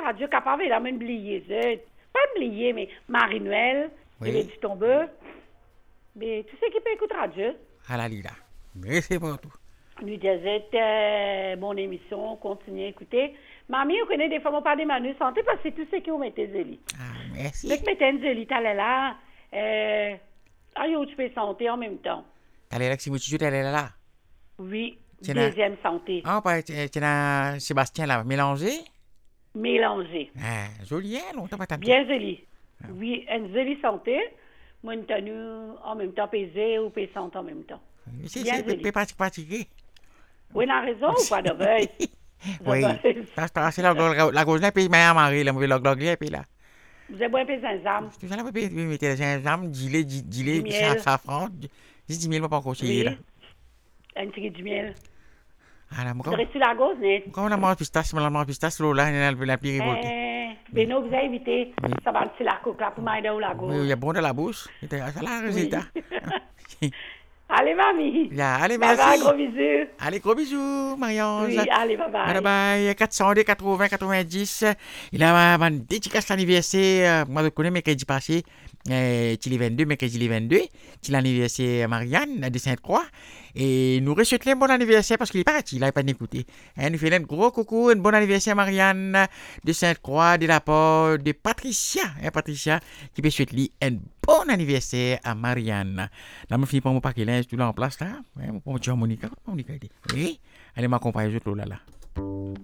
radio capable de même oublier pas oublier mais Marie-Noël Oui. il dit tomber mais tu sais qui peut écouter radio À la lila. Merci pour tout. lui disait mon émission continue à écouter mamie on connaît des fois on parle des Manu santé parce que c'est tout ce qui ont mettez Zélie Ah, merci. dès que mettez Zélie t'allais là aïe tu peux santé en même temps T'allais là, si moi, tu es là. oui C'est là. deuxième santé Ah, pas, tu as Sébastien là, mélangé. mélangé Ah, joli, hein, longtemps pas t'entendre. bien Zélie oui une Zélie santé moi une tenue en même temps pesée ou pesante en même temps bien joli. C'est pratiqué. oui on a raison ou pas de veille Oui. C'est la gauche là, puis ma Marie, là, l'anglais, puis là. vous avez bien pesé un zam Tu sais, là, puis mettez des gingembre, gilet, miel. safran, 10 000, pas encore oui là. un petit du miel Ah, là, vous restez la gauche net comment on a mangé pistache, là, la plus révoltée. Beno vous a invité ça va le la coque là pour m'aider ou la gauche Oui, il y a bon dans la bouche. C'est là, le résultat. allez mamie Là, allez, bye merci. bye gros bisous Allez, gros bisous, Marianne. oui allez bye bye Bye bye, 400, 80, 90. Il a ma dédicace l'anniversaire, moi je connais mercredi passé, mercredi 22, c'est l'anniversaire Marianne de Sainte-Croix. Et nous souhaitons un bon anniversaire parce qu'il est parti, il n'a pas écouté. Nous faisons un gros coucou, un bon anniversaire Marianne de Sainte-Croix, de la part de Patricia. Patricia qui peut souhaiter un bon anniversaire à Marianne. Là, je finis par mon paquet linge tout là en place là. Pour mon Monica, oui. Allez m'accompagner, je là.